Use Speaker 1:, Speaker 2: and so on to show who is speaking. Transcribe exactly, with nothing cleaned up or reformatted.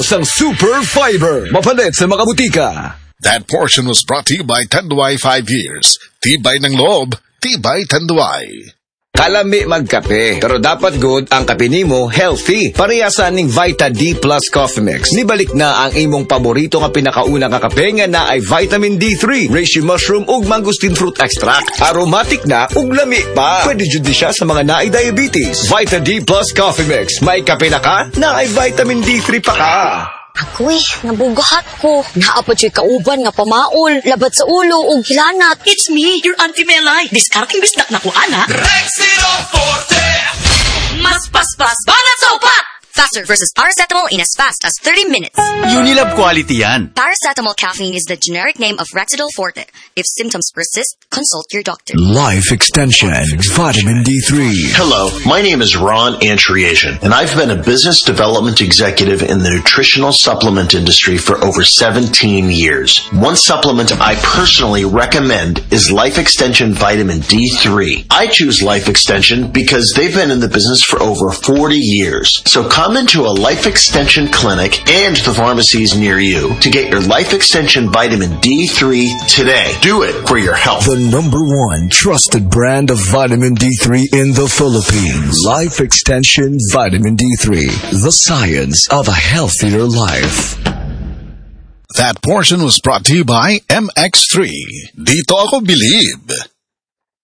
Speaker 1: Isang super fiber. Mapalit sa mga butika.
Speaker 2: That portion was brought to you by Tanduay five years. Tibay ng loob, tibay Tanduay.
Speaker 1: Kalami magkape, pero dapat good ang kape nimo healthy. Parehasan ning Vita D Plus Coffee Mix. Nibalik na ang imong paborito nga pinakauna nga kape nga na ay vitamin D three, reishi mushroom ug mangosteen fruit extract. Aromatic na ug lami pa. Pwede jud di siya sa mga naay diabetes. Vita D Plus Coffee Mix. May kape na ka, na ay vitamin D three pa ka.
Speaker 3: Ako eh, nabugahat ko. Naapod siya kauban nga pamaol, labat sa ulo o gilanat.
Speaker 4: It's me, your Auntie Melay. Discarding bisdak na ko, ana.
Speaker 5: Rexino Forte!
Speaker 4: Mas paspas, banat sa upat!
Speaker 3: Faster versus paracetamol in as fast as thirty minutes.
Speaker 6: Unilab quality yan.
Speaker 3: Paracetamol caffeine is the generic name of Rexidol Forte. If symptoms persist, consult your doctor.
Speaker 1: Life Extension, vitamin D three.
Speaker 7: Hello, my name is Ron Antriasian, and I've been a business development executive in the nutritional supplement industry for over seventeen years. One supplement I personally recommend is Life Extension Vitamin D three. I choose Life Extension because they've been in the business for over forty years. So come into a Life Extension clinic and the pharmacies near you to get your Life Extension Vitamin D three today. Do it for your health.
Speaker 1: The number one trusted brand of vitamin D three in the Philippines. Life Extension Vitamin D three. The science of a healthier life.
Speaker 2: That portion was brought to you by M X three. Dito ako bilib.